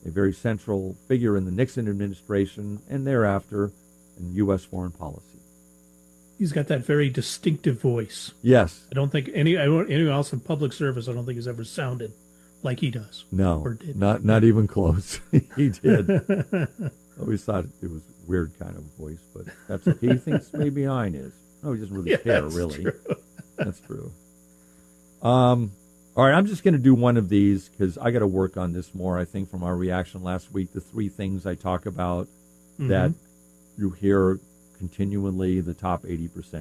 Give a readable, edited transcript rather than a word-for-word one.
a very central figure in the Nixon administration and thereafter in U.S. foreign policy. He's got that very distinctive voice. Yes. I don't think anyone else in public service, I don't think has ever sounded like he does. No, Or did. not even close. He did. Always thought it was a weird kind of voice, but that's okay. He thinks maybe mine is. No, he doesn't really care, really. True. That's true. All right, I'm just going to do one of these because I got to work on this more, I think, from our reaction last week. The three things I talk about that you hear continually, the top 80%.